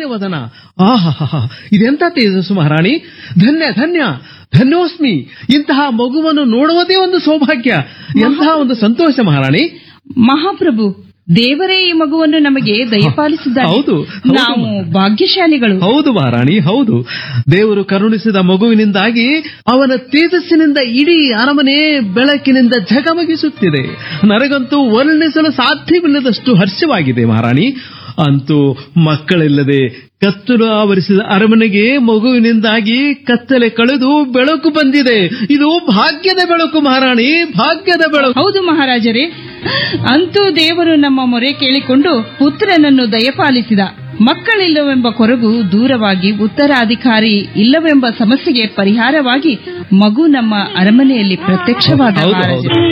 ಸೌಂದರ್ಯವದನ. ಆಹಾ, ಇದೆಂತ ತೇಜಸ್ಸು ಮಹಾರಾಣಿ! ಧನ್ಯ ಧನ್ಯ ಧನ್ಯೋಸ್ಮಿ. ಇಂತಹ ಮಗುವನ್ನು ನೋಡುವುದೇ ಒಂದು ಸೌಭಾಗ್ಯ. ಎಂತಹ ಒಂದು ಸಂತೋಷ ಮಹಾರಾಣಿ. ಮಹಾಪ್ರಭು, ದೇವರೇ ಈ ಮಗುವನ್ನು ನಮಗೆ ದಯಪಾಲಿಸಿದ್ದಾರೆ. ಹೌದು, ನಾವು ಭಾಗ್ಯಶಾಲಿಗಳು. ಹೌದು ಮಹಾರಾಣಿ, ಹೌದು. ದೇವರು ಕರುಣಿಸಿದ ಮಗುವಿನಿಂದಾಗಿ ಅವನ ತೇಜಸ್ಸಿನಿಂದ ಇಡೀ ಅರಮನೆ ಬೆಳಕಿನಿಂದ ಝಗಮಗಿಸುತ್ತಿದೆ. ನನಗಂತೂ ವರ್ಣಿಸಲು ಸಾಧ್ಯವಿಲ್ಲದಷ್ಟು ಹರ್ಷವಾಗಿದೆ ಮಹಾರಾಣಿ. ಅಂತೂ ಮಕ್ಕಳಿಲ್ಲದೆ ಕತ್ತಲು ಆವರಿಸಿದ ಅರಮನೆಗೆ ಮಗುವಿನಿಂದಾಗಿ ಕತ್ತಲೆ ಕಳೆದು ಬೆಳಕು ಬಂದಿದೆ. ಇದು ಭಾಗ್ಯದ ಬೆಳಕು ಮಹಾರಾಣಿ, ಭಾಗ್ಯದ ಬೆಳಕು. ಹೌದು ಮಹಾರಾಜರೇ, ಅಂತೂ ದೇವರು ನಮ್ಮ ಮೊರೆ ಕೇಳಿಕೊಂಡು ಪುತ್ರನನ್ನು ದಯಪಾಲಿಸಿದ. ಮಕ್ಕಳಿಲ್ಲವೆಂಬ ಕೊರಗು ದೂರವಾಗಿ ಉತ್ತರಾಧಿಕಾರಿ ಇಲ್ಲವೆಂಬ ಸಮಸ್ಯೆಗೆ ಪರಿಹಾರವಾಗಿ ಮಗು ನಮ್ಮ ಅರಮನೆಯಲ್ಲಿ ಪ್ರತ್ಯಕ್ಷವಾದ.